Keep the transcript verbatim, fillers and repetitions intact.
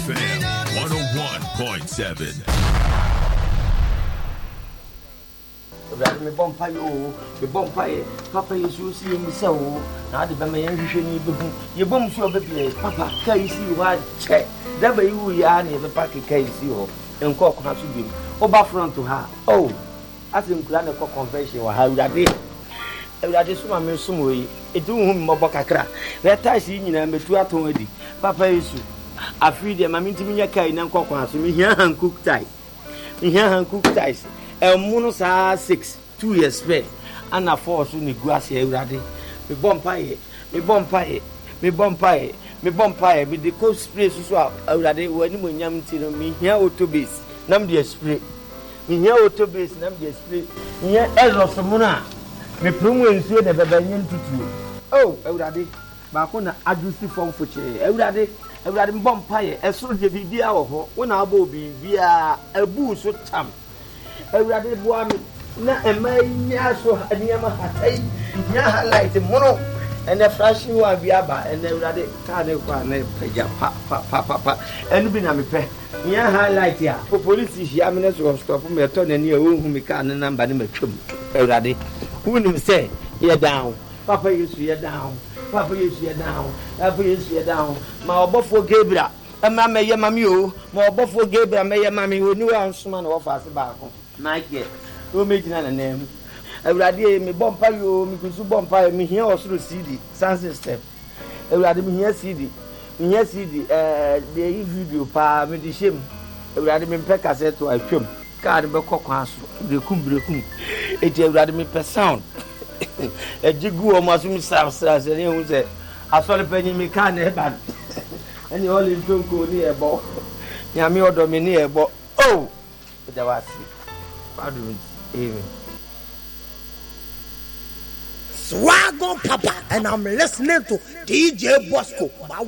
M one oh one point seven. Me bompa yo, me bompa ye, Papa Yesu see me so, now the Bamayan usually be you bomb so baby, Papa, can you see what check? That way you yarn the packet case you and cock has to be over front to her. Oh, I think Grana cock confession or how that day. I just want me some way, it do him Mobacacra. That I see you number two at already. Papa Yesu, I feed them, I mean to me a kind and cock has me here and cook tight. Me here and cook tight. El monos are six, two years spent, and a four soon the grassy every me bompire, me bompire, me bompire, me bompire, with the coast spray swap already when you yam till me here autobase, num the spray, me here autobase, num the spray, here Ezra Samuna, me promo and see the Babanian tutu. Oh, already, Bakuna adjusti form for chair, every every bompire, as soon as you be our when our bobby via a boo so tam. Every boy, na a man, so a near my hat, ya like the mono, and a flashing one biaba, and then rather carnival, papa, papa, papa, and be a pet. Ya highlight ya. For police, yaminess was stop me a ton and near whom we can and number him a chum. Every who him say, you're down. Papa, you see you down. Papa, you see you down. Papa, you see you down. My buffalo Gabriel. And mamma, your mammy, more buffalo Gabriel, may your mammy who knew I'm someone of us about. Nike, who made a name. Every day, me bompa you, me could bompa me here also C D, sound system. Every day, me here C D, me here C D, uh, the video pa me the shame. Every day, me pack cassette to a film. Card be cock house, the cum brekum. It every day, me per sound. A jigu almost me sounds as anyone said. I saw the penny me can't have bad. And you only don't go near a ball. Yammy or domineer, but oh, but there was it. Even Swag on Papa, and I'm listening to D J Bosco.